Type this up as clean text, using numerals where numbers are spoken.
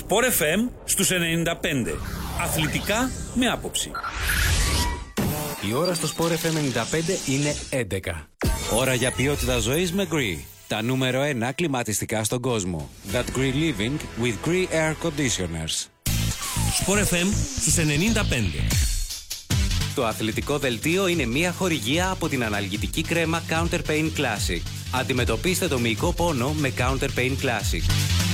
Sport FM στους 95. Αθλητικά με άποψη. Η ώρα στο Sport FM 95 είναι 11. Ώρα για ποιότητα ζωής με Gree. Τα νούμερο 1 κλιματιστικά στον κόσμο. That Gree Living with Gree Air Conditioners. Sport FM στους 95. Το αθλητικό δελτίο είναι μια χορηγία από την αναλγητική κρέμα Counter Pain Classic. Αντιμετωπίστε το μυϊκό πόνο με Counter Pain Classic.